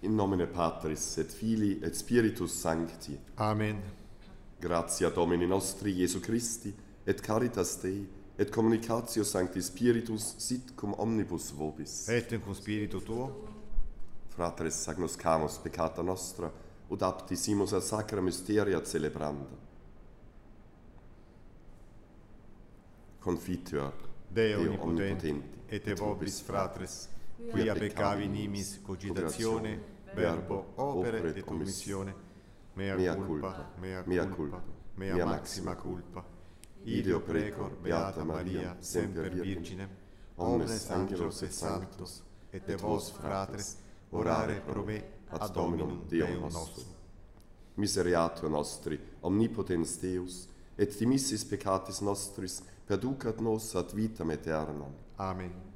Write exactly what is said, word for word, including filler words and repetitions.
In nomine Patris et Filii et Spiritus Sancti. Amen. Gratia Domini nostri Iesu Christi, et caritas Dei, et communicatio Sancti Spiritus sit cum omnibus vobis. Et cum spiritu tuo, Fratres agnoscamus peccata nostra, ut aptisimus a sacra mysteria celebranda. Confitur Deo omnipotenti, et te vobis fratres, quia peccavi nimis cogitatione, verbo, opere et commissione, mea culpa, mea culpa, mea maxima culpa. Ideo precor beata Maria, semper Virginem, omnes angelos et sanctos, et te vos fratres, orare pro me ad Dominum Deum nostrum. Misereatur nostri, omnipotens Deus, et dimissis peccatis nostris, perducat nos ad vitam aeternam. Amen.